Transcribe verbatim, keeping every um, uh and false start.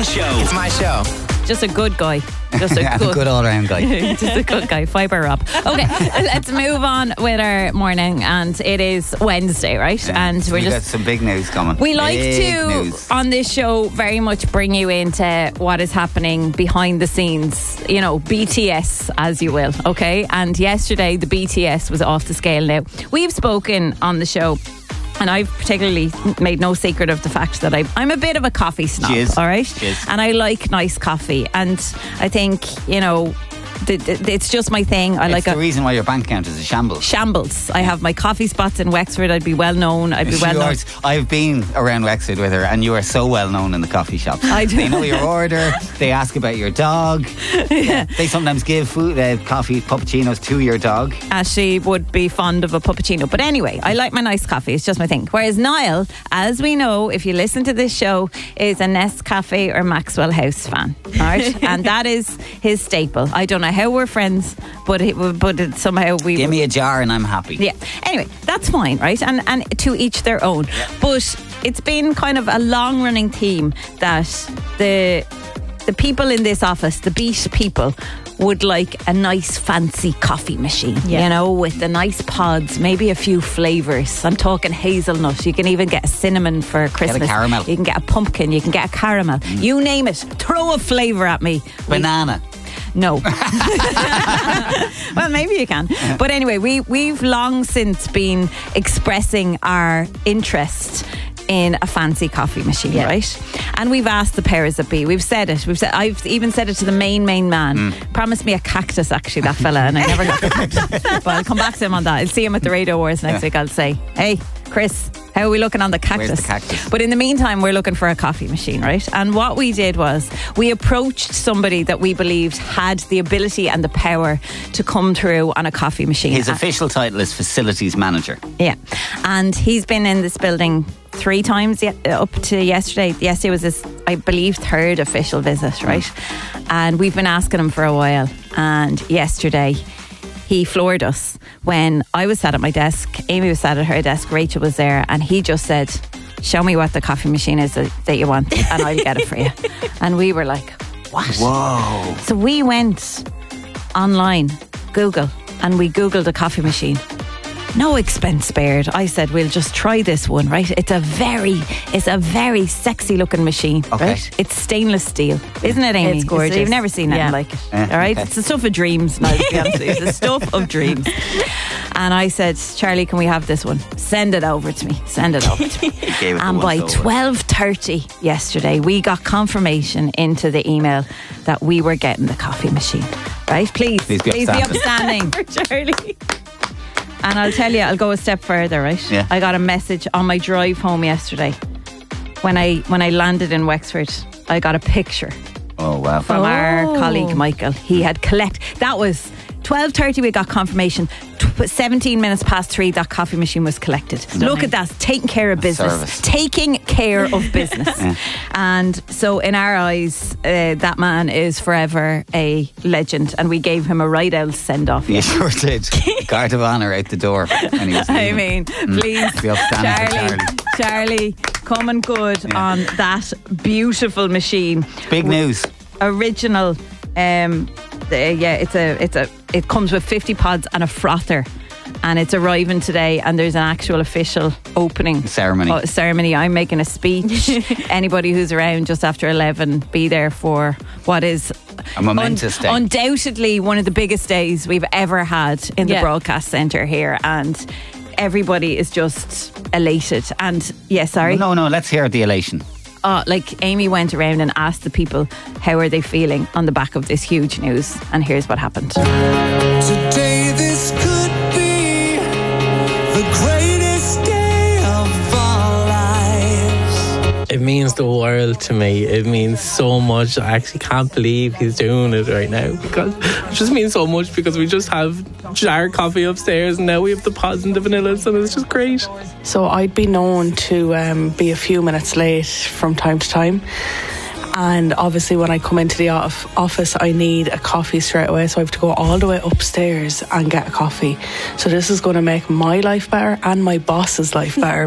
Finn Show. It's my show. Just a good guy. Just a Yeah, good, good all-round guy. Just a good guy. Fibre Rob. Okay, let's move on with our morning. And it is Wednesday, right? Yeah. And we're we just got some big news coming. We like big to, news. on this show, very much bring you into what is happening behind the scenes. You know, B T S, as you will, okay? And yesterday, the B T S was off the scale now. We've spoken on the show, and I've particularly made no secret of the fact that I, I'm a bit of a coffee snob, Cheers. all right? Cheers. And I like nice coffee. And I think, you know, th- th- it's just my thing. I It's like the a reason why your bank account is a shambles. shambles. I have my coffee spots in Wexford. I'd be well known. I'd be well known. Yours. I've been around Wexford with her, and you are so well known in the coffee shops. I do. They know your order. They ask about your dog. Yeah. They sometimes give food, uh, coffee, puppuccinos to your dog. Ashley would be fond of a puppuccino. But anyway, I like my nice coffee. It's just my thing. Whereas Niall, as we know, if you listen to this show, is a Nescafe or Maxwell House fan. All right? And that is his staple. I don't know how we're friends, but it, but it, somehow we... Give me a jar and I'm happy. Yeah. Anyway, that's fine, right? And and to each their own. But it's been kind of a long running theme that the the people in this office, the Beat people, would like a nice fancy coffee machine, Yeah. you know, with the nice pods, maybe a few flavours. I'm talking hazelnut. You can even get a cinnamon for Christmas. caramel. You can get a pumpkin. You can get a caramel. You name it. Throw a flavour at me. We- Banana. no. Well, maybe you can. But anyway, we, we've long since been expressing our interest in a fancy coffee machine, Yeah. right? And we've asked the powers that be. We've said it. We've said. I've even said it to the main, main man. Promised me a cactus, actually, that fella, and I never got the cactus. But I'll come back to him on that. I'll see him at the Radio Awards next Yeah. week. I'll say, hey, Chris, how are we looking on the cactus? Where's the cactus? But in the meantime, we're looking for a coffee machine, right? And what we did was we approached somebody that we believed had the ability and the power to come through on a coffee machine. His Uh, official title is Facilities Manager. yeah. And he's been in this building three times ye- up to yesterday. Yesterday was his, I believe, third official visit, right? And we've been asking him for a while. And yesterday, he floored us when I was sat at my desk, Amy was sat at her desk, Rachel was there, and he just said, show me what the coffee machine is that, that you want and I'll get it for you. And we were like, what? Whoa. So we went online, Google, and we Googled a coffee machine. No expense spared. I said, we'll just try this one, right? It's a very, it's a very sexy looking machine, Okay. right? It's stainless steel, isn't it, Amy? It's gorgeous. You've never seen anything Yeah. like it, Yeah, all right? okay. It's the stuff of dreams, now, to be honest with you. It's the stuff of dreams. And I said, Charlie, can we have this one? Send it over to me. Send it over to me. He gave it the And by once over. twelve thirty yesterday, we got confirmation into the email that we were getting the coffee machine. Right? Please, Please be upstanding. For Charlie. And I'll tell you, I'll go a step further, right? Yeah. I got a message on my drive home yesterday. When I when I landed in Wexford, I got a picture Oh, wow. from our Oh. colleague Michael. He had collect. That was twelve thirty. We got confirmation. Tw- Seventeen minutes past three, that coffee machine was collected. Look at that, taking care of business, service. taking care of business. And so, in our eyes, uh, that man is forever a legend. And we gave him a right out send off. You sure did. Guard of honour out the door. And he was I leaving. mean, please, Be upstanding for Charlie, Charlie, coming good Yeah. on that beautiful machine. Big news. Original. Um, the, yeah, it's a, it's a, it comes with fifty pods and a frother, and it's arriving today. And there's an actual official opening Ceremony. uh, ceremony. I'm making a speech. Anybody who's around just after eleven, be there for what is A momentous day. undoubtedly one of the biggest days we've ever had in the Yeah. broadcast centre here, and everybody is just elated. And yeah, sorry. No, no, let's hear the elation. Uh, like Amy went around and asked the people how are they feeling on the back of this huge news, and here's what happened. Today this could be the greatest day of our lives. It means the world to me. It means so much. I actually can't believe he's doing it right now, because it just means so much, because we just have jar coffee upstairs and now we have the pods and the vanillas, and it's just great. So I'd be known to um, be a few minutes late from time to time. And obviously when I come into the off- office, I need a coffee straight away. So I have to go all the way upstairs and get a coffee. So this is going to make my life better and my boss's life better.